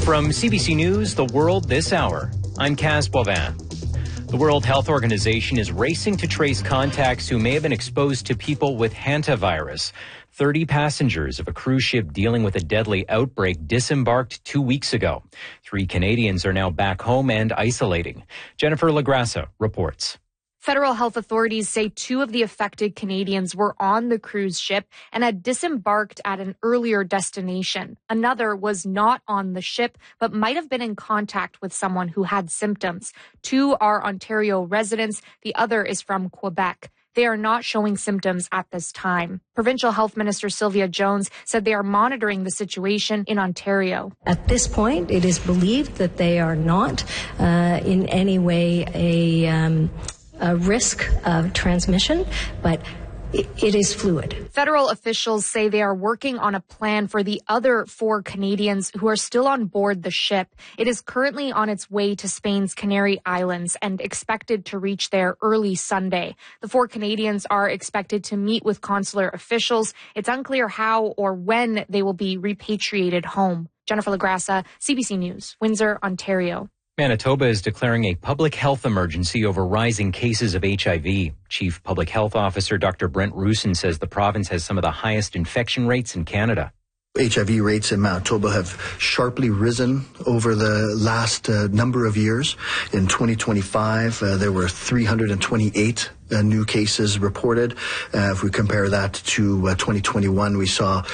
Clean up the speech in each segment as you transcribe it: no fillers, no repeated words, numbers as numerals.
From CBC News, The World This Hour, I'm Kaz Boivin. The World Health Organization is racing to trace contacts who may have been exposed to people with hantavirus. 30 passengers of a cruise ship dealing with a deadly outbreak disembarked 2 weeks ago. 3 Canadians are now back home and isolating. Jennifer Lagrassa reports. Federal health authorities say 2 of the affected Canadians were on the cruise ship and had disembarked at an earlier destination. Another was not on the ship, but might have been in contact with someone who had symptoms. 2 are Ontario residents. The other is from Quebec. They are not showing symptoms at this time. Provincial Health Minister Sylvia Jones said they are monitoring the situation in Ontario. At this point, it is believed that they are not in any way a risk of transmission, but it is fluid. Federal officials say they are working on a plan for the other 4 Canadians who are still on board the ship. It is currently on its way to Spain's Canary Islands and expected to reach there early Sunday. The 4 Canadians are expected to meet with consular officials. It's unclear how or when they will be repatriated home. Jennifer Lagrassa, CBC News, Windsor, Ontario. Manitoba is declaring a public health emergency over rising cases of HIV. Chief Public Health Officer Dr. Brent Roussin says the province has some of the highest infection rates in Canada. HIV rates in Manitoba have sharply risen over the last number of years. In 2025, there were 328 new cases reported. If we compare that to 2021, we saw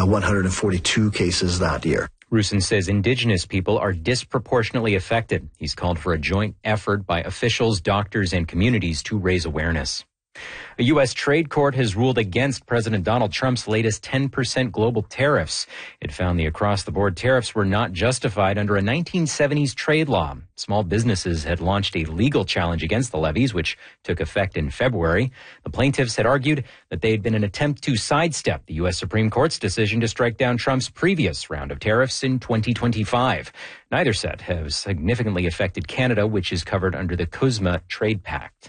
142 cases that year. Roussin says Indigenous people are disproportionately affected. He's called for a joint effort by officials, doctors, and communities to raise awareness. A U.S. trade court has ruled against President Donald Trump's latest 10% global tariffs. It found the across-the-board tariffs were not justified under a 1970s trade law. Small businesses had launched a legal challenge against the levies, which took effect in February. The plaintiffs had argued that they had been an attempt to sidestep the U.S. Supreme Court's decision to strike down Trump's previous round of tariffs in 2025. Neither set has significantly affected Canada, which is covered under the CUSMA Trade Pact.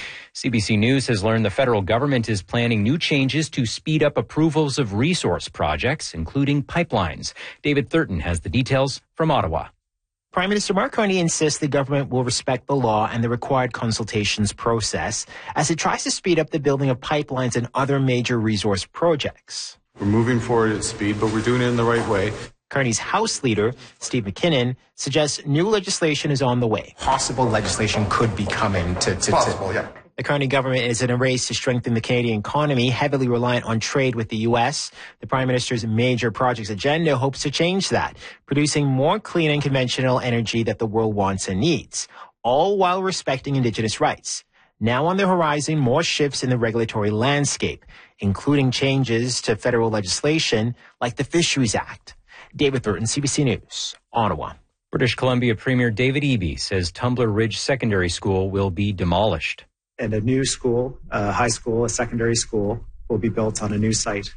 CBC News has learned the federal government is planning new changes to speed up approvals of resource projects, including pipelines. David Thurton has the details from Ottawa. Prime Minister Mark Carney insists the government will respect the law and the required consultations process as it tries to speed up the building of pipelines and other major resource projects. We're moving forward at speed, but we're doing it in the right way. Carney's House Leader, Steve McKinnon, suggests new legislation is on the way. Possible legislation could be coming Possible, yeah. The Carney government is in a race to strengthen the Canadian economy, heavily reliant on trade with the U.S. The Prime Minister's major projects agenda hopes to change that, producing more clean and conventional energy that the world wants and needs, all while respecting Indigenous rights. Now on the horizon, more shifts in the regulatory landscape, including changes to federal legislation like the Fisheries Act. David Thurton, CBC News, Ottawa. British Columbia Premier David Eby says Tumbler Ridge Secondary School will be demolished. And a new school, a high school, a secondary school, will be built on a new site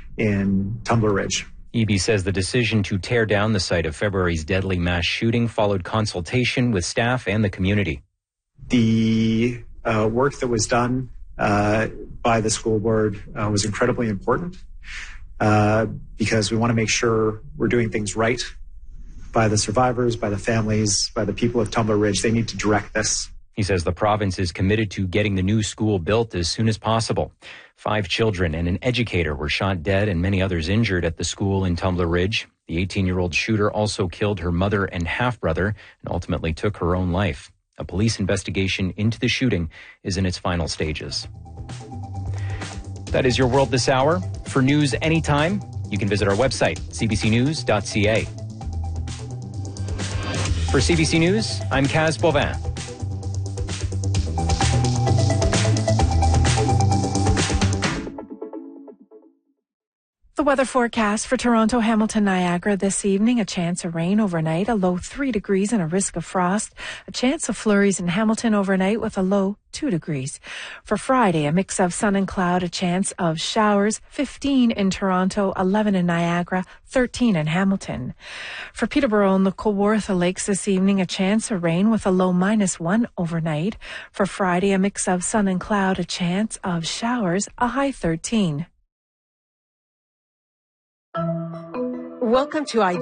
in Tumbler Ridge. Eby says the decision to tear down the site of February's deadly mass shooting followed consultation with staff and the community. The work that was done by the school board was incredibly important because we want to make sure we're doing things right by the survivors, by the families, by the people of Tumbler Ridge. They need to direct this. He says the province is committed to getting the new school built as soon as possible. 5 children and an educator were shot dead and many others injured at the school in Tumbler Ridge. The 18-year-old shooter also killed her mother and half-brother and ultimately took her own life. A police investigation into the shooting is in its final stages. That is your World This Hour. For news anytime, you can visit our website, cbcnews.ca. For CBC News, I'm Kaz Boivin. The weather forecast for Toronto, Hamilton, Niagara this evening: a chance of rain overnight, a low 3 degrees and a risk of frost. A chance of flurries in Hamilton overnight with a low 2 degrees. For Friday, a mix of sun and cloud, a chance of showers, 15 in Toronto, 11 in Niagara, 13 in Hamilton. For Peterborough and the Kawartha Lakes this evening, a chance of rain with a low -1 overnight. For Friday, a mix of sun and cloud, a chance of showers, a high 13. Welcome to